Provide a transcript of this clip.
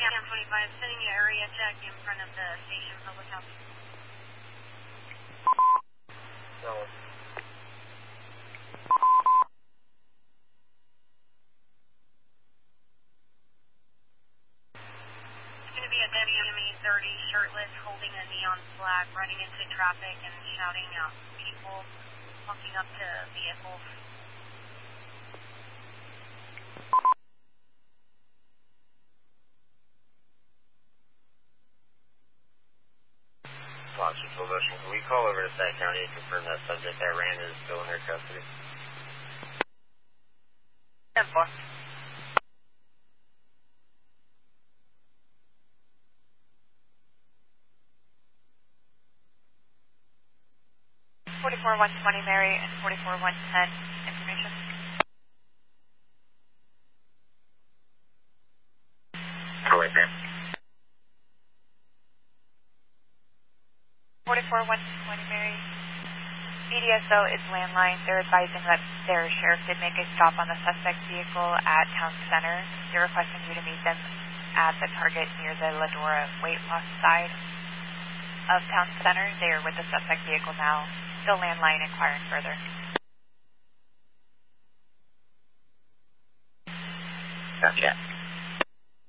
Cam 25, sending you area check in front of the station public house. No. It's going to be a WME 30 shirtless holding a neon flag running into traffic and shouting out people walking up to vehicles. Washington motion. Can we call over to Sac County and confirm that subject that ran is still in their custody? 10-4. Forty-four 120 Mary and 44 110 information. Oh, wait, ma'am. 44 120 Mary. BDSO is landline. They're advising that their sheriff did make a stop on the suspect vehicle at Town Center. They're requesting you to meet them at the target near the Ladora weight loss side of Town Center. They are with the suspect vehicle now. Still landline, inquiring further. Gotcha.